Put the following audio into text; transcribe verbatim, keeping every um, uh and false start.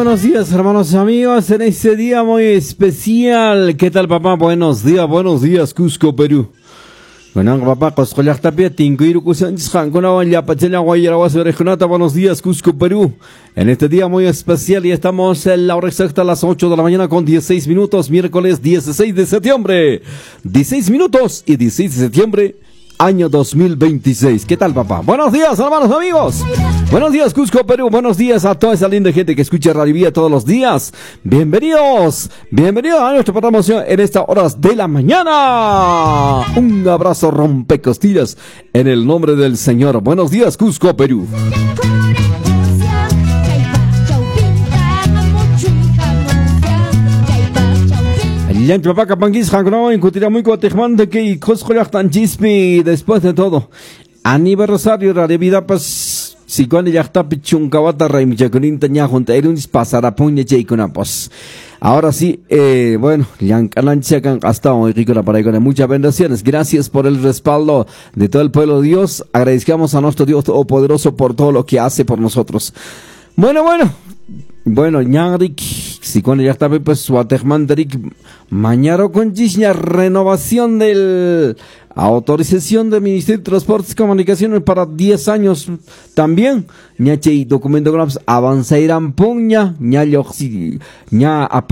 buenos días, hermanos y amigos, en este día muy especial. ¿Qué tal, papá? Buenos días, buenos días, Cusco, Perú. Bueno, papá, buenos días, Cusco, Perú. En este día muy especial y estamos en la hora exacta a las ocho de la mañana con dieciséis minutos, miércoles dieciséis de septiembre. dieciséis minutos y dieciséis de septiembre. Año dos mil veintiséis. ¿Qué tal, papá? Buenos días, hermanos amigos. Buenos días, Cusco, Perú. Buenos días a toda esa linda gente que escucha Radio Vía todos los días. Bienvenidos. Bienvenidos a nuestra programación en estas horas de la mañana. Un abrazo rompecostillas en el nombre del Señor. Buenos días, Cusco, Perú. Después de todo, aniversario de vida, pues, si cuando ya está pichuncavata, raimichacuninta, ya junta, era un pasarapuña, pues. Ahora sí, eh, bueno, hasta hoy, para muchas bendiciones. Gracias por el respaldo de todo el pueblo de Dios. Agradezcamos a nuestro Dios Todopoderoso por todo lo que hace por nosotros. Bueno, bueno, bueno, ñarik, si cuando ya está, pues, suatejmandarik, mañana con chisña, renovación del autorización del Ministerio de Transportes y Comunicaciones para diez años también. Ñache y documento grabs avanzarán puña, ña yoxi, ña